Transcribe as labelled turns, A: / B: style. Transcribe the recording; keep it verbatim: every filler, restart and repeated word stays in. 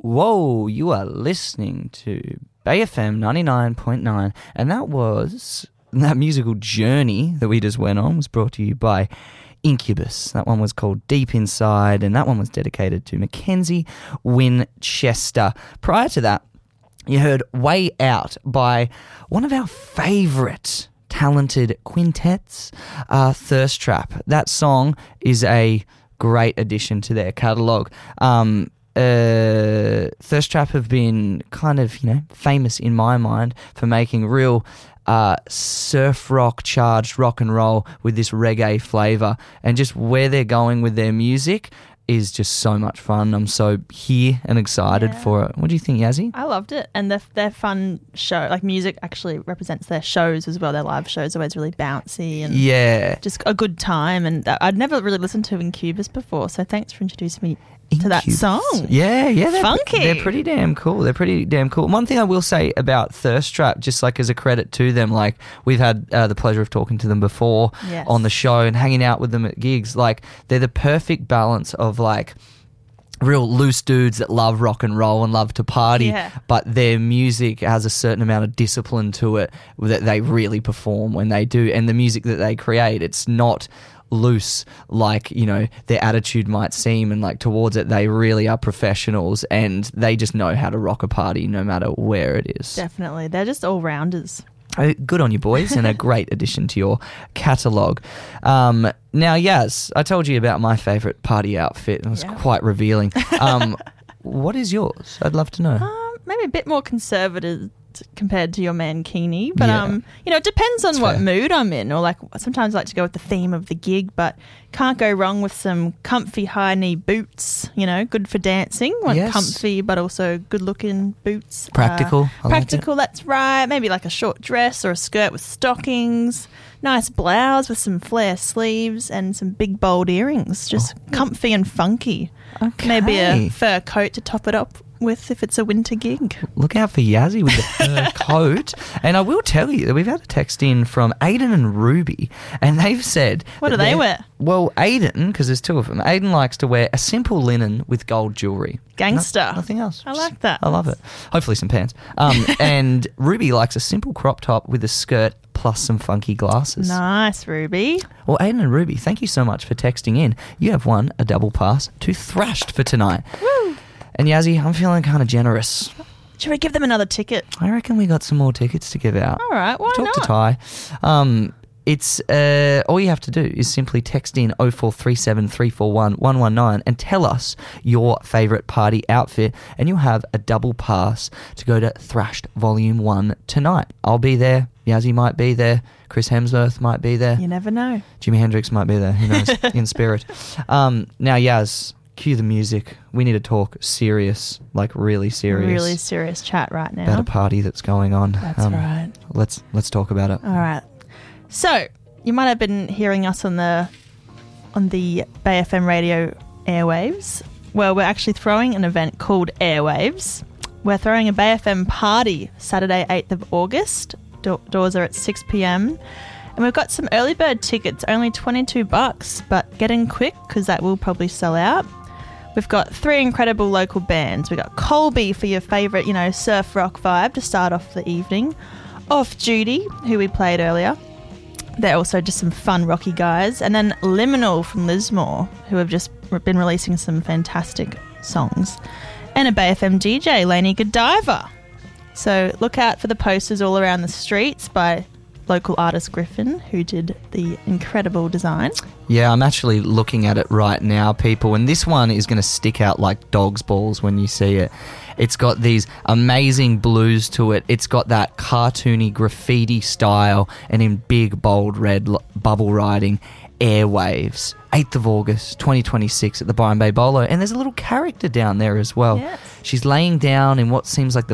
A: Whoa, you are listening to Bay F M ninety-nine point nine, and that was, that musical journey that we just went on was brought to you by Incubus. That one was called Deep Inside, and that one was dedicated to Mackenzie Winchester. Prior to that, you heard Way Out by one of our favourite talented quintets, uh, Thirst Trap. That song is a great addition to their catalogue. Um, uh, Thirst Trap have been kind of, you know, famous in my mind for making real uh, surf rock charged rock and roll with this reggae flavour, and just where they're going with their music is just so much fun. I'm so here and excited yeah. for it. What do you think, Yazzie?
B: I loved it, and their, their fun show, like music actually represents their shows as well. Their live shows are always really bouncy and
A: yeah,
B: just a good time. And I'd never really listened to Incubus before, so thanks for introducing me
A: Incubus.
B: to that song.
A: Yeah, yeah, they're
B: funky.
A: They're pretty damn cool. They're pretty damn cool. One thing I will say about Thirst Trap, just like as a credit to them, like we've had uh, the pleasure of talking to them before
B: yes.
A: on the show and hanging out with them at gigs. Like they're the perfect balance of like real loose dudes that love rock and roll and love to party,
B: yeah.
A: but their music has a certain amount of discipline to it that they really perform when they do, and the music that they create, it's not loose like, you know, their attitude might seem, and like towards it they really are professionals and they just know how to rock a party no matter where it is.
B: Definitely, they're just all-rounders.
A: Oh, good on you boys, and a great addition to your catalogue. Um, now, Yaz, I told you about my favourite party outfit, and it was
B: yeah.
A: quite revealing. Um, what is yours? I'd love to know.
B: Um, maybe a bit more conservative compared to your mankini, but
A: Yeah.
B: um, you know, it depends on
A: That's
B: what
A: fair.
B: mood I'm in, or like sometimes I like to go with the theme of the gig, but can't go wrong with some comfy high knee boots. You know, good for dancing. Want
A: Yes.
B: comfy, but also good looking boots.
A: Practical.
B: Uh,
A: I liked
B: practical. That's right. Maybe like a short dress or a skirt with stockings. Nice blouse with some flare sleeves and some big bold earrings. Just
A: Oh.
B: comfy and funky.
A: Okay.
B: Maybe a fur coat to top it up with if it's a winter gig.
A: Look out for Yazzie with the fur coat. And I will tell you that we've had a text in from Aiden and Ruby, and they've said...
B: What
A: that
B: do they
A: they're-
B: wear?
A: Well, Aiden, because there's two of them, Aiden likes to wear a simple linen with gold jewellery.
B: Gangster.
A: No- nothing else.
B: I like that.
A: I love it. Hopefully some pants. Um, and Ruby likes a simple crop top with a skirt plus some funky glasses.
B: Nice, Ruby.
A: Well, Aiden and Ruby, thank you so much for texting in. You have won a double pass to Thrashed for tonight.
B: Woo.
A: And Yazzie, I'm feeling kind of generous.
B: Should we give them another ticket?
A: I reckon we got some more tickets to give out.
B: All right, why
A: Talk
B: not?
A: to Ty. Um, it's uh, all you have to do is simply text in oh four three seven, three four one, one one nine and tell us your favourite party outfit, and you'll have a double pass to go to Thrashed Volume one tonight. I'll be there. Yazzie might be there. Chris Hemsworth might be there.
B: You never know.
A: Jimi Hendrix might be there. Who knows? In spirit. Um, now, Yaz, cue the music. We need to talk serious, like really serious.
B: Really serious chat right now.
A: About a party that's going on.
B: That's
A: Um,
B: right.
A: Let's let's talk about it.
B: All right. So you might have been hearing us on the on the Bay F M radio airwaves. Well, we're actually throwing an event called Airwaves. We're throwing a Bay F M party Saturday, eighth of August. Do- doors are at six p.m. And we've got some early bird tickets, only twenty-two bucks, but get in quick because that will probably sell out. We've got three incredible local bands. We've got Colby for your favourite, you know, surf rock vibe to start off the evening. Off Duty, who we played earlier. They're also just some fun rocky guys. And then Liminal from Lismore, who have just been releasing some fantastic songs. And a Bay F M D J, Lainey Godiva. So look out for the posters all around the streets by local artist Griffin, who did the incredible design.
A: Yeah, I'm actually looking at it right now, people, and this one is going to stick out like dog's balls when you see it. It's got these amazing blues to it. It's got that cartoony graffiti style, and in big, bold red l- bubble writing, Airwaves. eighth of August, twenty twenty-six at the Byron Bay Bolo. And there's a little character down there as well.
B: Yes.
A: She's laying down in what seems like the